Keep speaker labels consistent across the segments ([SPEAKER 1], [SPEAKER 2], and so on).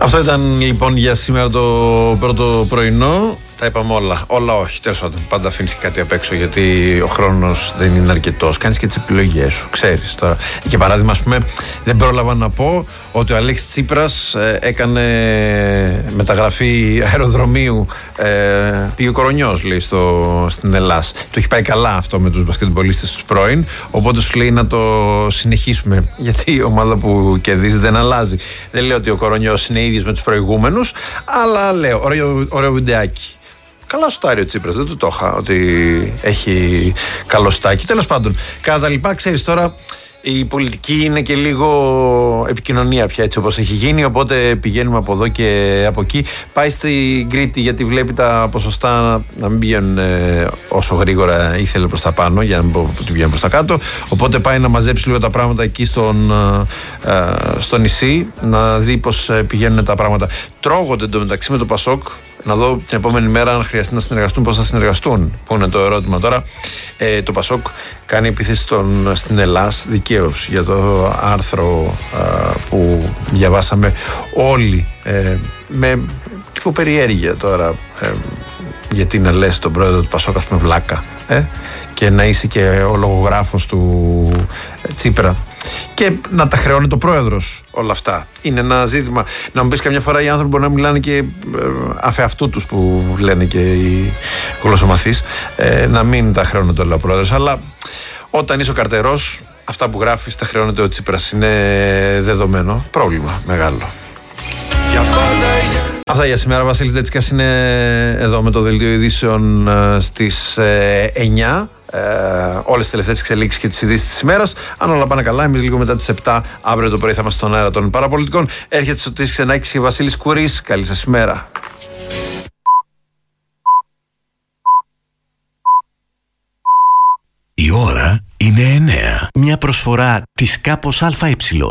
[SPEAKER 1] Αυτό ήταν λοιπόν για σήμερα το πρώτο πρωινό. Τα είπαμε όλα. Όλα όχι. Τέλος πάντων, πάντα αφήνεις κάτι απ' έξω γιατί ο χρόνος δεν είναι αρκετός. Κάνεις και τις επιλογές σου. Ξέρεις τώρα. Και παράδειγμα, ας πούμε, δεν πρόλαβα να πω ότι ο Αλέξης Τσίπρας έκανε μεταγραφή αεροδρομίου. Πήγε ο Κορονιός, λέει, στην Ελλάδα. Το έχει πάει καλά αυτό με τους μπασκετμπολίστες τους πρώην. Οπότε σου λέει να το συνεχίσουμε. Γιατί η ομάδα που κερδίζει δεν αλλάζει. Δεν λέω ότι ο Κορονιός είναι ίδιος με τους προηγούμενους, αλλά λέω ωραίο βιντεάκι. Καλά στάρει ο Τσίπρας, δεν το είχα ότι έχει καλό στάκι. Τέλος πάντων, κατά τα λοιπά, ξέρεις τώρα, η πολιτική είναι και λίγο επικοινωνία πια έτσι όπως έχει γίνει. Οπότε πηγαίνουμε από εδώ και από εκεί. Πάει στην Κρήτη γιατί βλέπει τα ποσοστά να μην πηγαίνουν όσο γρήγορα ήθελε προς τα πάνω, για να μην πω ότι πηγαίνουν προς τα κάτω. Οπότε πάει να μαζέψει λίγο τα πράγματα εκεί στο νησί, να δει πώς πηγαίνουν τα πράγματα. Τρώγονται εντωμεταξύ με το Πασόκ. Να δω την επόμενη μέρα αν χρειαστεί να συνεργαστούν, πώς θα συνεργαστούν. Πού είναι το ερώτημα τώρα. Το Πασόκ κάνει επίθεση στην Ελλάς δικαίως για το άρθρο που διαβάσαμε όλοι με λίγο περιέργεια τώρα. Γιατί να λες τον πρόεδρο του Πασόκ, ας πούμε, βλάκα και να είσαι και ο λογογράφος του Τσίπρα και να τα χρεώνει το πρόεδρος όλα αυτά. Είναι ένα ζήτημα. Να μου πεις, καμιά φορά οι άνθρωποι μπορεί να μιλάνε και αφεαυτού τους που λένε και οι γλωσσομαθείς, να μην τα χρεώνεται όλα ο πρόεδρος, αλλά όταν είσαι ο καρτερός, αυτά που γράφεις τα χρεώνεται ο Τσίπρας. Είναι δεδομένο. Πρόβλημα μεγάλο. Αυτά για σήμερα. Βασίλης Ντέτσικας είναι εδώ με το δελτίο ειδήσεων στις 9. Όλες τις τελευταίες εξελίξεις και τις ειδήσεις της ημέρας. Αν όλα πάνε καλά, εμείς λίγο μετά τις 7 αύριο το πρωί θα είμαστε στον αέρα των παραπολιτικών. Έρχεται Σωτήρης Ξενάκης και Βασίλης Κουρής. Καλή σας ημέρα.
[SPEAKER 2] Η ώρα είναι 9. Μια προσφορά της Κάπος ΑΕ.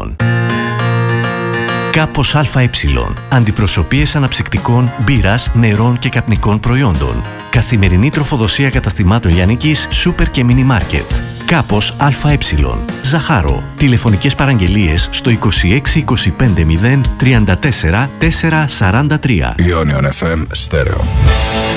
[SPEAKER 2] Κάπος ΑΕ. Αντιπροσωπείες αναψυκτικών, μπύρας, νερών και καπνικών προϊόντων. Καθημερινή τροφοδοσία καταστημάτων λιανικής, σούπερ και μίνι μάρκετ. Κάπος ΑΕ. Ζαχάρο. Τηλεφωνικές παραγγελίες στο 26 25 0 34 443.
[SPEAKER 3] Ionion FM Stereo.